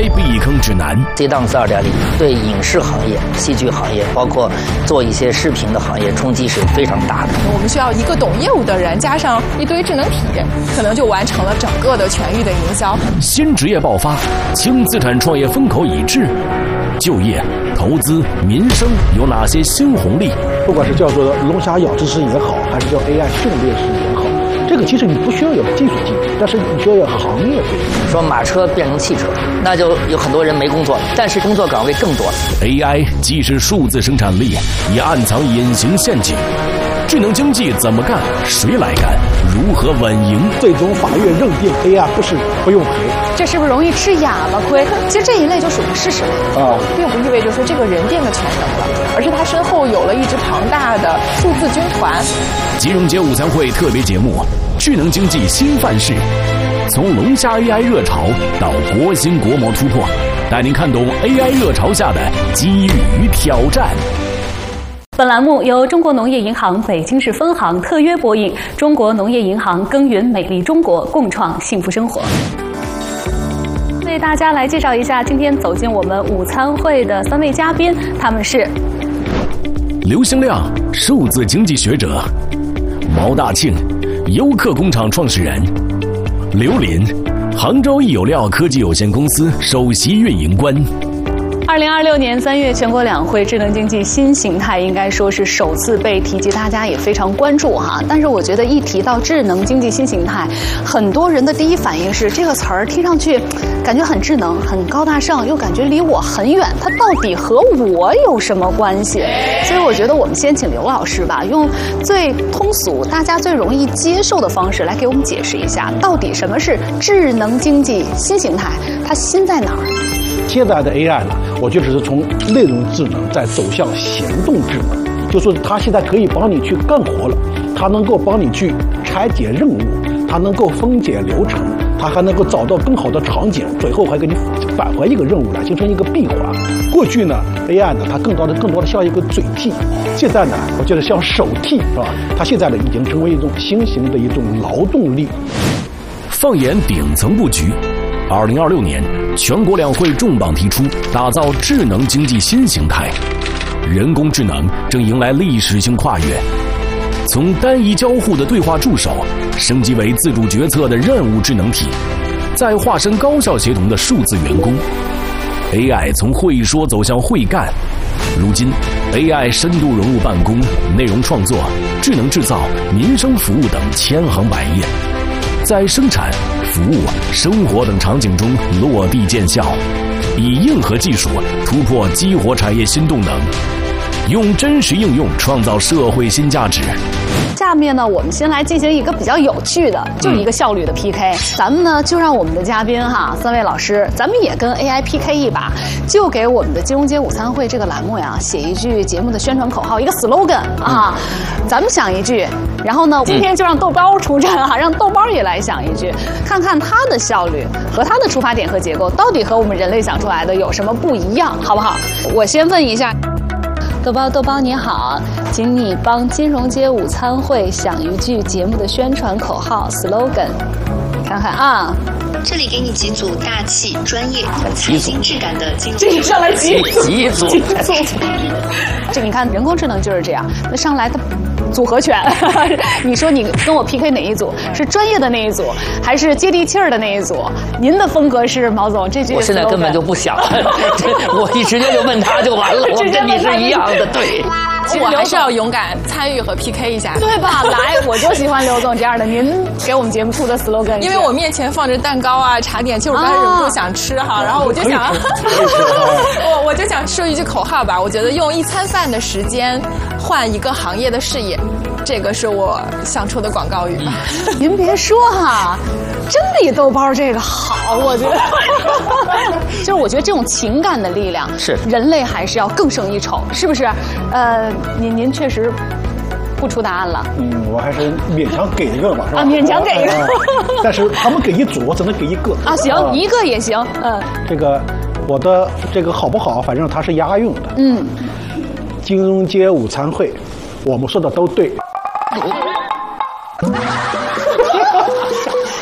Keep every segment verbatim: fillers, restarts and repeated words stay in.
I 避坑指南。 C 档次 二点零 对影视行业、戏剧行业，包括做一些视频的行业冲击是非常大的。 我们需要一个懂业务的人，加上一堆智能体，可能就完成了整个的全域的营销。 新职业爆发，轻资产创业风口已至，就业、投资、民生有哪些新红利？ 不管是叫做龙虾咬知识也好，还是叫 A I 训练师也好，这个其实你不需要有技术技能，但是你需要有行业技能。 说马车变成汽车，那就有很多人没工作，但是工作岗位更多。 A I 既是数字生产力，也暗藏隐形陷阱。智能经济怎么干？谁来干？如何稳赢？ 最终法院认定 A I 不是不用赔， 这是不是容易吃哑巴亏？其实这一类就属于事实类啊， 并不意味着说这个人变得全能了，而是他身后有了一支庞大的数字军团。 金融街午餐会特别节目：智能经济新范式，从龙虾 A I 热潮到国新国模突破，带您看懂 A I 热潮下的机遇与挑战。 本栏目由中国农业银行北京市分行特约播映，中国农业银行耕耘美丽中国，共创幸福生活。为大家来介绍一下今天走进我们午餐会的三位嘉宾，他们是刘兴亮，数字经济学者；毛大庆，优客工厂创始人；刘林，杭州易有料科技有限公司首席运营官。 二零二六年三月全国两会，智能经济新形态应该说是首次被提及，大家也非常关注哈。但是我觉得一提到智能经济新形态，很多人的第一反应是这个词儿听上去感觉很智能、很高大上，又感觉离我很远，它到底和我有什么关系？所以我觉得我们先请刘老师吧，用最通俗、大家最容易接受的方式来给我们解释一下，到底什么是智能经济新形态，它新在哪儿？ 现在的 A I 呢，我觉得是从内容智能在走向行动智能，就说它现在可以帮你去干活了，它能够帮你去拆解任务，它能够分解流程，它还能够找到更好的场景，最后还给你返回一个任务来形成一个闭环。过去呢 A I 呢，它更多的更多的像一个嘴替，现在呢，我觉得像手替，是吧？它现在呢已经成为一种新型的一种劳动力。 放眼顶层布局，二零二六年全国两会重磅提出，打造智能经济新形态。人工智能正迎来历史性跨越，从单一交互的对话助手，升级为自主决策的任务智能体，再化身高效协同的数字员工。A I 从会说走向会干，如今 A I 深度融入办公、内容创作、智能制造、民生服务等千行百业，在生产、服务、生活等场景中落地见效，以硬核技术突破激活产业新动能，用真实应用创造社会新价值。 下面呢，我们先来进行一个比较有趣的，就是一个效率的 P K。咱们呢，就让我们的嘉宾哈，三位老师，咱们也跟 A I P K 一把，就给我们的金融街午餐会这个栏目呀，写一句节目的宣传口号，一个 slogan 啊。咱们想一句，然后呢，今天就让豆包出战啊，让豆包也来想一句，看看他的效率和他的出发点和结构到底和我们人类想出来的有什么不一样，好不好？我先问一下。豆包，豆包你好，请你帮金融街午餐会想一句节目的宣传口号 slogan， 看看啊。 这里给你几组大气、专业和财经质感的金融。 这上来几组？ 几组？ 这你看，人工智能就是这样，那上来它组合拳。你说你跟我 P K 哪一组？是专业的那一组，还是接地气儿的那一组？您的风格是毛总这句。 我现在根本就不想，我一直接就问他就完了，我跟你是一样的，对。 其实我还是要勇敢参与和 P K 一下， 对吧？来，我就喜欢刘总这样的。您给我们节目出的 slogan， 因为我面前放着蛋糕啊、茶点，其实我刚才忍不住想吃哈，然后我就想，我我就想说一句口号吧。我觉得用一餐饭的时间换一个行业的视野，这个是我想出的广告语吧。 您别说哈，真比豆包这个好，我觉得。就是我觉得这种情感的力量是人类还是要更胜一筹，是不是？呃，您您确实不出答案了。 嗯，我还是勉强给一个吧，是吧？ 啊，勉强给一个。 啊、但是他们给一组，我只能给一个。 啊，行，啊、一个也行。嗯， 这个我的这个好不好？反正它是押韵的。 嗯， 金融街午餐会，我们说的都对。 金融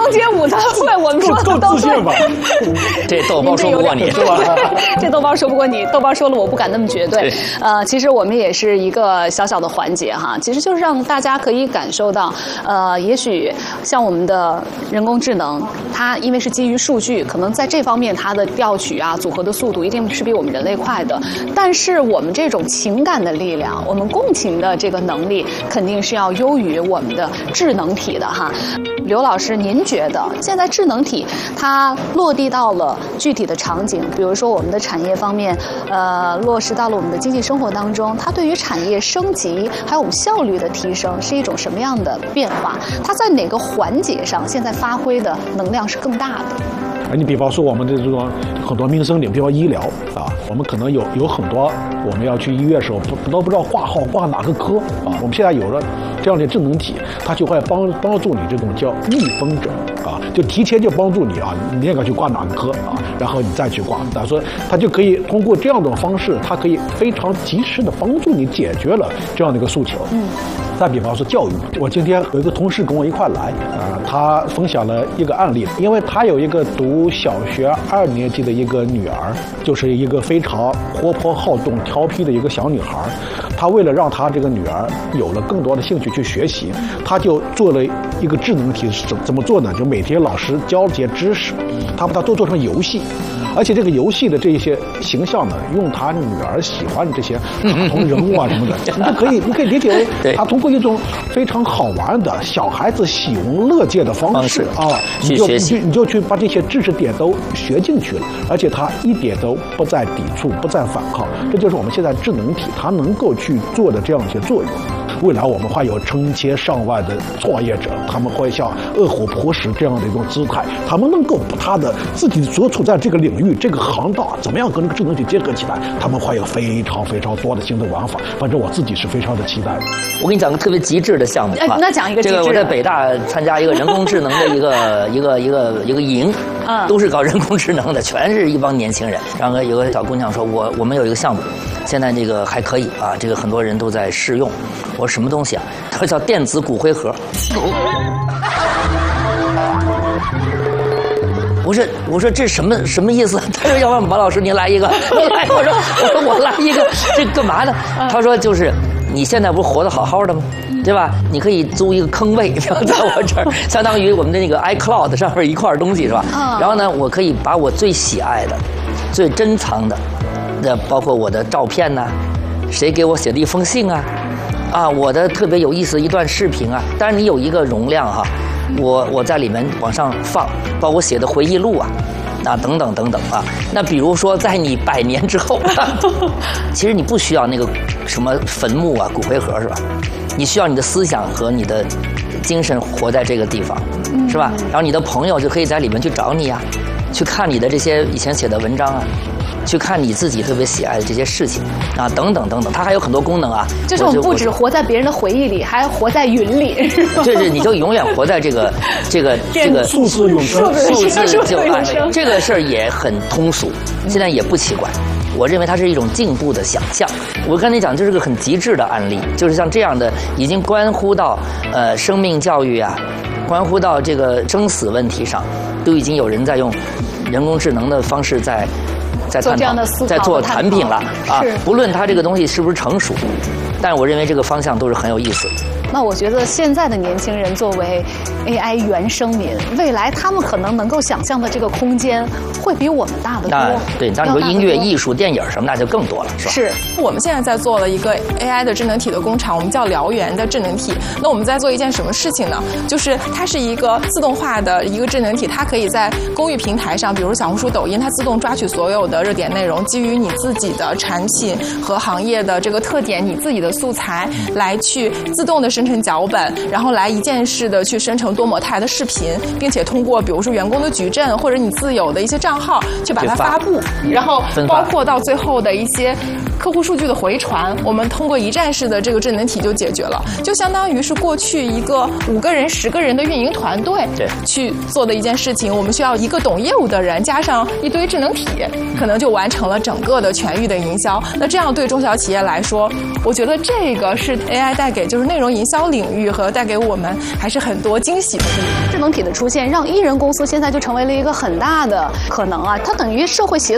街午餐会，我们说的够自信吧？ 这豆包说不过你是吧？ 这豆包说不过你，豆包说了我不敢那么绝对。呃，其实我们也是一个小小的环节哈，其实就是让大家可以感受到，呃，也许像我们的人工智能，它因为是基于数据，可能在这方面它的调取啊、组合的速度一定是比我们人类快的。但是我们这种情感的力量，我们共情的这个能力，肯定是要优于我们的智能体的哈。刘老师，您觉得现在智能体它落地到了具体的场景，比如说我们的产业方面，呃，落实到了我们的经济生活当中，它对于产业升级还有我们效率的提升是一种什么样的变化？它在哪个环节上现在发挥的能量是更大的？ 啊，你比方说我们的这种很多民生领，比方医疗啊，我们可能有有很多我们要去医院的时候不都不知道挂号挂哪个科啊，我们现在有了这样的智能体，它就会帮帮助你这种叫逆风诊啊，就提前就帮助你啊，你应该去挂哪个科啊，然后你再去挂。他说它就可以通过这样的方式，它可以非常及时的帮助你解决了这样的一个诉求。嗯。再比方说教育，我今天有一个同事跟我一块来啊，他分享了一个案例，因为他有一个读小学二年级的一个女儿，就是一个非常活泼好动、调皮的一个小女孩。他为了让他这个女儿有了更多的兴趣去学习，他就做了一个智能体，怎怎么做呢？就每天老师教这些知识，他把它都做成游戏。而且这个游戏的这些形象呢，用他女儿喜欢的这些卡通人物啊什么的，你就可以，你可以理解为他通过一种非常好玩的小孩子喜闻乐见的方式啊，你就你就你就去把这些知识点都学进去了，而且他一点都不再抵触，不再反抗，这就是我们现在智能体它能够去做的这样一些作用。未来我们会有成千上万的创业者，他们会像饿虎扑食这样的一种姿态，他们能够把他的自己所处在这个领域、这个行当怎么样跟这个智能体结合起来，他们会有非常非常多的新的玩法。反正我自己是非常的期待的。 我给你讲个特别极致的项目啊， 那讲一个极致的。 这个我在北大参加一个人工智能的一个一个一个一个营，嗯，都是搞人工智能的，全是一帮年轻人。然后有个小姑娘说，我我们有一个项目，现在这个还可以啊，这个很多人都在试用。我说什么东西啊？他说叫电子骨灰盒。我说我说这什么什么意思？他说要不然马老师您来一个，你来。我说我说我来一个，这干嘛呢？他说就是你现在不是活得好好的吗？对吧？你可以租一个坑位，然后在我这儿，相当于我们的那个 iCloud 上面一块东西是吧？然后呢，我可以把我最喜爱的、最珍藏的，那包括我的照片呐、啊，谁给我写的一封信啊。啊，我的特别有意思的一段视频啊，当然你有一个容量哈、啊，我我在里面往上放，包括我写的回忆录啊，啊等等等等啊。那比如说在你百年之后，其实你不需要那个什么坟墓啊、骨灰盒是吧？你需要你的思想和你的精神活在这个地方，是吧？然后你的朋友就可以在里面去找你啊，去看你的这些以前写的文章啊。去看你自己特别喜爱的这些事情啊，等等等等，它还有很多功能啊。 就是我们不只活在别人的回忆里，还活在云里。 就是你就永远活在这个这个这个数字永生， 数字就爱这个事儿也很通俗，现在也不奇怪。我认为它是一种进步的想象。我跟你讲，这是个很极致的案例，就是像这样的，已经关乎到呃生命教育啊，关乎到这个生死问题上，都已经有人在用人工智能的方式在。在探讨，在做产品了啊！不论它这个东西是不是成熟，但我认为这个方向都是很有意思。 那我觉得现在的年轻人作为 A I 原生民，未来他们可能能够想象的这个空间会比我们大得多。 那对，当你说音乐、艺术、电影什么，那就更多了，是吧？ 是。我们现在在做了一个 A I 的智能体的工厂，我们叫燎原的智能体。那我们在做一件什么事情呢？就是它是一个自动化的一个智能体，它可以在公域平台上，比如小红书、抖音，它自动抓取所有的热点内容，基于你自己的产品和行业的这个特点，你自己的素材来去自动的生成脚本，然后来一键式的去生成多模态的视频，并且通过比如说员工的矩阵或者你自有的一些账号去把它发布，然后包括到最后的一些客户数据的回传，我们通过一站式的这个智能体就解决了，就相当于是过去一个五个人、十个人的运营团队去做的一件事情，我们需要一个懂业务的人加上一堆智能体，可能就完成了整个的全域的营销。那这样对中小企业来说，我觉得这个是 A I 带给就是内容营销领域和带给我们还是很多惊喜的地方。 智能体的出现，让艺人公司现在就成为了一个很大的可能啊，它等于社会协